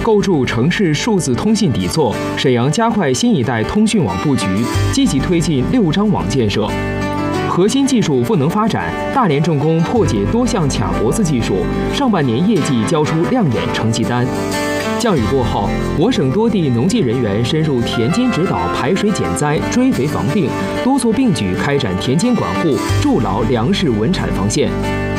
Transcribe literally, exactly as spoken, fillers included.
构筑城市数字通信底座，沈阳加快新一代通讯网布局，积极推进六张网建设。核心技术赋能发展，大连重工破解多项卡脖子技术，上半年业绩交出亮眼成绩单。降雨过后，我省多地农技人员深入田间指导排水减灾、追肥防病，多做并举开展田间管护，筑牢粮食稳产防线。